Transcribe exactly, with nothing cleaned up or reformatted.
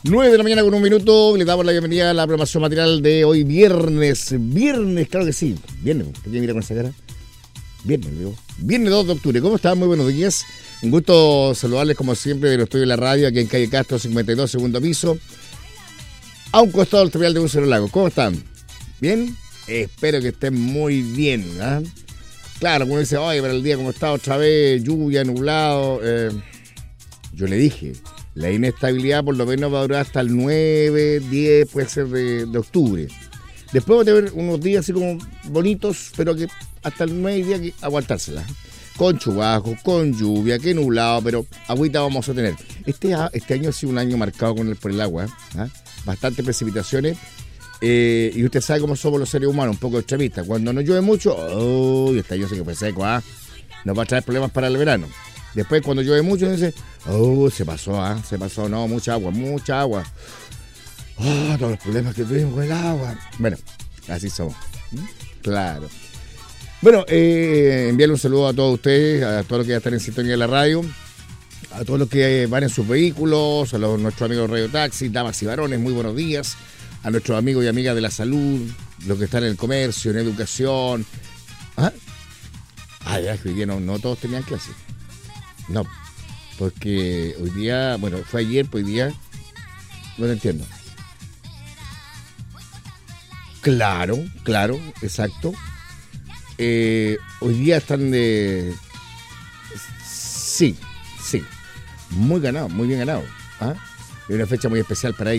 nueve de la mañana con un minuto, le damos la bienvenida a la programación matinal de hoy viernes. Viernes, claro que sí. Viernes, ¿por qué mira con esa cara? Viernes, digo. Viernes dos de octubre. ¿Cómo están? Muy buenos días. Un gusto saludarles como siempre de los estudios de la radio, aquí en calle Castro cincuenta y dos, segundo piso, a un costado del terminal de un Cerro Lago. ¿Cómo están? ¿Bien? Espero que estén muy bien, ¿ah? ¿eh? Claro, como dice, oye, para el día como está otra vez, lluvia, nublado. Eh, yo le dije, la inestabilidad por lo menos va a durar hasta el nueve, diez, puede ser de, de octubre. Después va a tener unos días así como bonitos, pero que hasta el nueve día hay que aguantársela. Con chubascos, con lluvia, que nublado, pero agüita vamos a tener. Este, este año ha sido un año marcado con el, por el agua, ¿eh? Bastantes precipitaciones. Eh, y usted sabe cómo somos los seres humanos, un poco extremistas. Cuando no llueve mucho, oh, este año sí que fue seco, ¿ah? Nos va a traer problemas para el verano. Después, cuando llueve mucho, dice, oh, se pasó, ¿ah? Se pasó, no, mucha agua, mucha agua. Oh, todos los problemas que tuvimos con el agua. Bueno, así somos. Claro. Bueno, eh, enviarle un saludo a todos ustedes, a todos los que ya están en sintonía de la radio, a todos los que van en sus vehículos, a los, nuestros amigos de Radio Taxi, damas y varones, muy buenos días. A nuestros amigos y amigas de la salud, los que están en el comercio, en educación. ¿Ah? Ah, ya, que hoy día no, no todos tenían clase. No, porque hoy día, bueno, fue ayer, pues hoy día, no lo entiendo. Claro, claro, exacto. Eh, hoy día están de... Sí, sí, muy ganado, muy bien ganado. ¿Ah? Es una fecha muy especial para ellos.